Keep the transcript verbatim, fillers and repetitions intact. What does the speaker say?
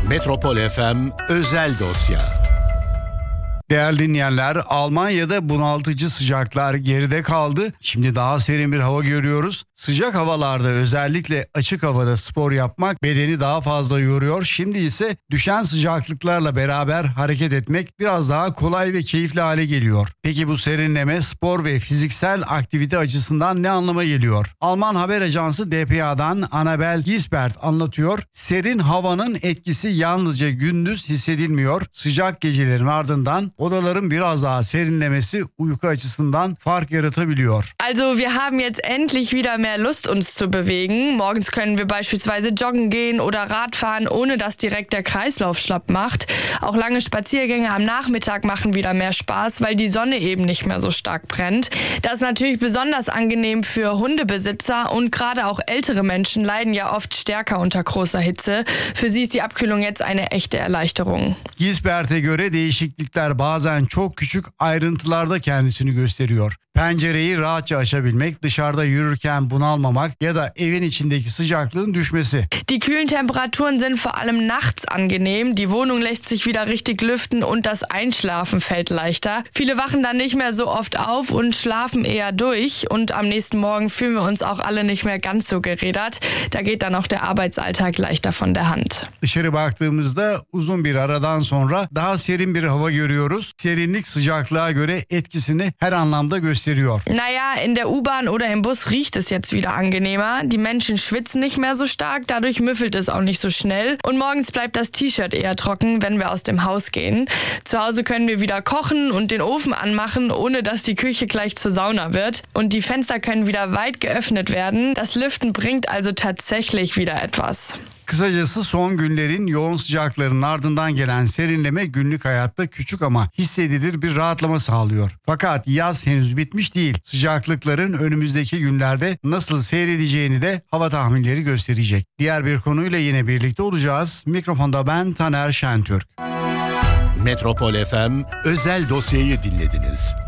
Metropol F M özel dosya. Değerli dinleyenler, Almanya'da bunaltıcı sıcaklar geride kaldı. Şimdi daha serin bir hava görüyoruz. Sıcak havalarda, özellikle açık havada spor yapmak bedeni daha fazla yoruyor. Şimdi ise düşen sıcaklıklarla beraber hareket etmek biraz daha kolay ve keyifli hale geliyor. Peki bu serinleme spor ve fiziksel aktivite açısından ne anlama geliyor? Alman haber ajansı D P A'dan Annabel Gisbert anlatıyor. Serin havanın etkisi yalnızca gündüz hissedilmiyor. Sıcak gecelerin ardından odaların biraz daha serinlemesi uyku açısından fark yaratabiliyor. Also wir haben jetzt endlich wieder mehr Lust, uns zu bewegen. Morgens können wir beispielsweise joggen gehen oder Radfahren, ohne dass direkt der Kreislauf schlapp macht. Auch lange Spaziergänge am Nachmittag machen wieder mehr Spaß, weil die Sonne eben nicht mehr so stark brennt. Das ist natürlich besonders angenehm für Hundebesitzer und gerade auch ältere Menschen leiden ja oft stärker unter großer Hitze. Für sie ist die Abkühlung jetzt eine echte Erleichterung. Gisbert'e göre değişiklikler bazen çok küçük ayrıntılarda kendisini gösteriyor. Pencereyi rahatça açabilmek, dışarıda yürürken bunalmamak ya da evin içindeki sıcaklığın düşmesi. Die kühlen Temperaturen sind vor allem nachts angenehm. Die Wohnung lässt sich wieder richtig lüften und das Einschlafen fällt leichter. Viele wachen dann nicht mehr so oft auf und schlafen eher durch. Und am nächsten Morgen fühlen wir uns auch alle nicht mehr ganz so gerädert. Da geht dann auch der Arbeitsalltag leichter von der Hand. Dışarı baktığımızda uzun bir aradan sonra daha serin bir hava görüyoruz. Serinlik sıcaklığa göre etkisini her anlamda gösteriyor. Naja, in der U-Bahn oder im Bus riecht es jetzt wieder angenehmer. Die Menschen schwitzen nicht mehr so stark, dadurch müffelt es auch nicht so schnell. Und morgens bleibt das T-Shirt eher trocken, wenn wir aus dem Haus gehen. Zu Hause können wir wieder kochen und den Ofen anmachen, ohne dass die Küche gleich zur Sauna wird. Und die Fenster können wieder weit geöffnet werden. Das Lüften bringt also tatsächlich wieder etwas. Kısacası son günlerin yoğun sıcakların ardından gelen serinleme günlük hayatta küçük ama hissedilir bir rahatlama sağlıyor. Fakat yaz henüz bitmiş değil. Sıcaklıkların önümüzdeki günlerde nasıl seyredeceğini de hava tahminleri gösterecek. Diğer bir konuyla yine birlikte olacağız. Mikrofonda ben Taner Şentürk. Metropol F M özel dosyayı dinlediniz.